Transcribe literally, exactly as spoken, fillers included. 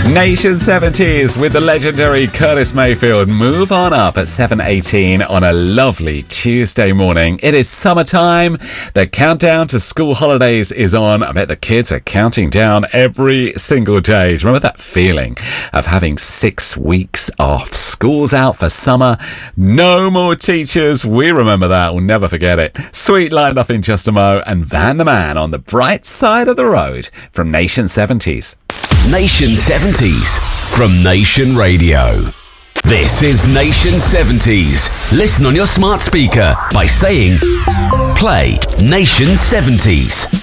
Nation seventies with the legendary Curtis Mayfield. Move on up at seven eighteen on a lovely Tuesday morning. It is summertime. The countdown to school holidays is on. I bet the kids are counting down every single day. Do you remember that feeling of having six weeks off? School's out for summer. No more teachers. We remember that. We'll never forget it. Sweet lined up in just a mo, and Van the Man on the bright side of the road from Nation seventies. Nation seventies from Nation Radio. This is Nation seventies. Listen on your smart speaker by saying, play Nation seventies.